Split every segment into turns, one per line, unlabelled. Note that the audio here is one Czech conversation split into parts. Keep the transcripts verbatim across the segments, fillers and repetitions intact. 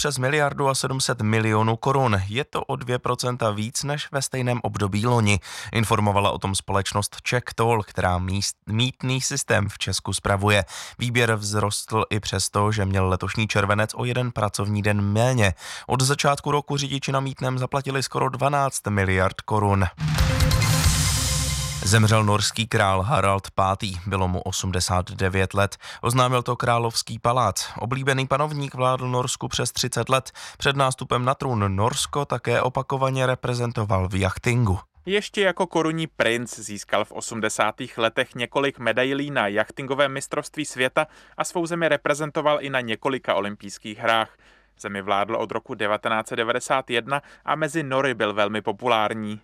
přes miliardu a sedm set milionů korun. Je to o dvě procenta víc než ve stejném období loni. Informovala o tom společnost Czech Toll, která míst, mýtný systém v Česku spravuje. Výběr vzrostl i přesto, že měl letošní červenec o jeden pracovní den méně. Od začátku roku řidiči na mýtném zaplatili skoro dvanáct miliard korun. Zemřel norský král Harald pátý. Bylo mu osmdesát devět let. Oznámil to Královský palác. Oblíbený panovník vládl Norsku přes třicet let. Před nástupem na trůn Norsko také opakovaně reprezentoval v jachtingu.
Ještě jako korunní princ získal v osmdesátých letech několik medailí na jachtingovém mistrovství světa a svou zemi reprezentoval i na několika olympijských hrách. Zemi vládl od roku devatenáct set devadesát jedna a mezi Nory byl velmi populární.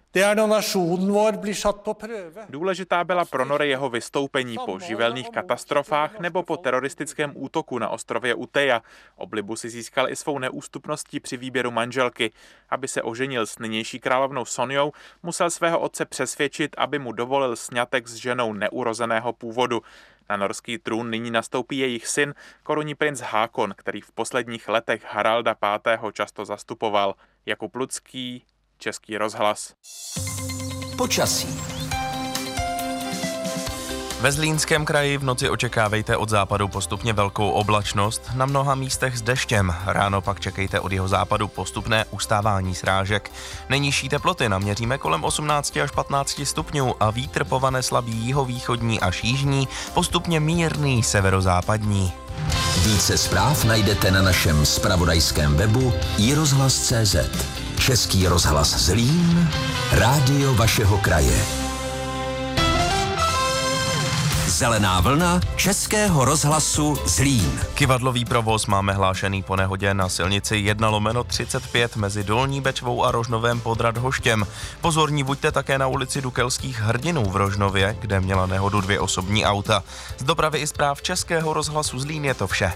Důležitá byla pro Nory jeho vystoupení po živelných katastrofách nebo po teroristickém útoku na ostrově Uteja. Oblibu si získal i svou neústupností při výběru manželky. Aby se oženil s nynější královnou Sonjou, musel svého otce přesvědčit, aby mu dovolil sňatek s ženou neurozeného původu. Na norský trůn nyní nastoupí jejich syn, korunní princ Hákon, který v posledních letech Haralda pátého často zastupoval. Jakub Lucký, Český rozhlas.
Počasí.
Ve Zlínském kraji v noci očekávejte od západu postupně velkou oblačnost, na mnoha místech s deštěm. Ráno pak čekejte od jeho západu postupné ustávání srážek. Nejnižší teploty naměříme kolem osmnáct až patnáct stupňů a vítr povane slabý jihovýchodní až jižní, postupně mírný severozápadní.
Více zpráv najdete na našem zpravodajském webu i rozhlas tečka cé zet. Český rozhlas Zlín, rádio vašeho kraje. Zelená vlna Českého rozhlasu Zlín.
Kyvadlový provoz máme hlášený po nehodě na silnici jedna lomeno třicet pět mezi Dolní Bečvou a Rožnovem pod Radhoštěm. Pozorní buďte také na ulici Dukelských hrdinů v Rožnově, kde měla nehodu dvě osobní auta. Z dopravy i zpráv Českého rozhlasu Zlín je to vše.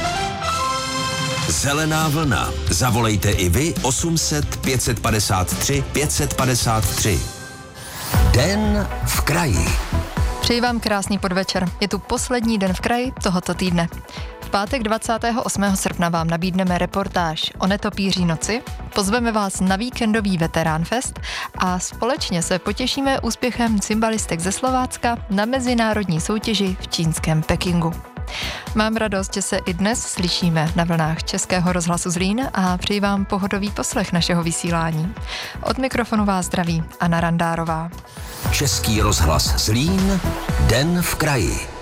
Zelená vlna. Zavolejte i vy osm set pět set padesát tři pět set padesát tři. Den v kraji.
Přeji vám krásný podvečer. Je tu poslední den v kraji tohoto týdne. V pátek dvacátého osmého srpna vám nabídneme reportáž o netopíří noci, pozveme vás na víkendový Veterán Fest a společně se potěšíme úspěchem cymbalistek ze Slovácka na mezinárodní soutěži v čínském Pekingu. Mám radost, že se i dnes slyšíme na vlnách Českého rozhlasu Zlín a přeji vám pohodový poslech našeho vysílání. Od mikrofonu vás zdraví Anna Randárová.
Český rozhlas Zlín, den v kraji.